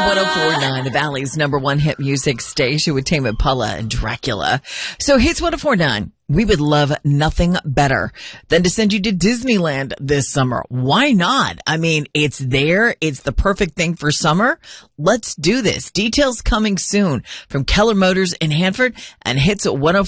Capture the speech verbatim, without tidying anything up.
one oh four point nine, the Valley's number one hit music station with Tame Impala and Dracula. So Hits one oh four point nine. We would love nothing better than to send you to Disneyland this summer. Why not? I mean, it's there. It's the perfect thing for summer. Let's do this. Details coming soon from Keller Motors in Hanford and Hits one oh four point nine.